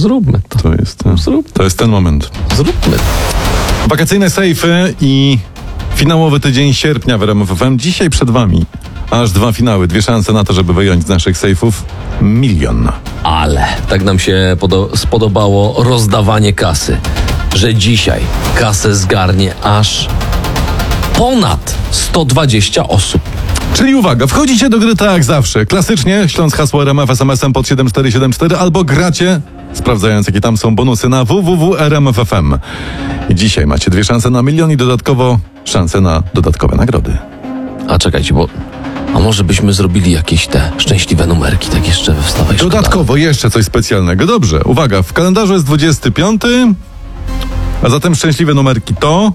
Zróbmy to. To jest ten moment. Zróbmy. Wakacyjne sejfy i finałowy tydzień sierpnia w RMF FM. Dzisiaj przed wami aż 2 finały, 2 szanse na to, żeby wyjąć z naszych sejfów 1 milion. Ale tak nam się spodobało rozdawanie kasy, że dzisiaj kasę zgarnie aż ponad 120 osób. Czyli uwaga, wchodzicie do gry tak jak zawsze. Klasycznie, śląc hasło RMF SMS-em pod 7474 albo gracie, sprawdzając jakie tam są bonusy na www.rmf.fm. I dzisiaj macie 2 szanse na 1 milion i dodatkowo szanse na dodatkowe nagrody. A czekajcie, a może byśmy zrobili jakieś te szczęśliwe numerki, tak jeszcze we wstawaj szkoda. Dodatkowo jeszcze coś specjalnego. Dobrze, uwaga, w kalendarzu jest 25, a zatem szczęśliwe numerki to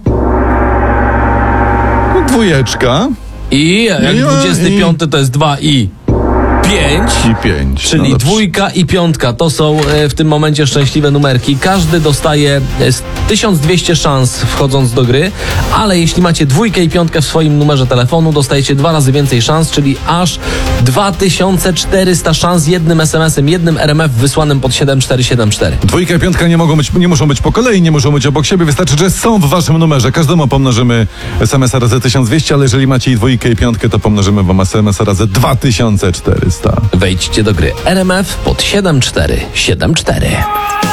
2. I jak 25 to jest 2 i 5. I 5. Czyli 2 i 5 to są w tym momencie szczęśliwe numerki. Każdy dostaje 1200 szans wchodząc do gry, ale jeśli macie 2 i 5 w swoim numerze telefonu, dostajecie 2 razy więcej szans, czyli aż 2400 szans jednym SMS-em, jednym RMF wysłanym pod 7474. 2 i 5 nie muszą być po kolei, nie muszą być obok siebie. Wystarczy, że są w waszym numerze. Każdemu pomnożymy SMS-a razy 1200, ale jeżeli macie i 2 i 5, to pomnożymy wam SMS-a razy 2400. Wejdźcie do gry RMF pod 7474.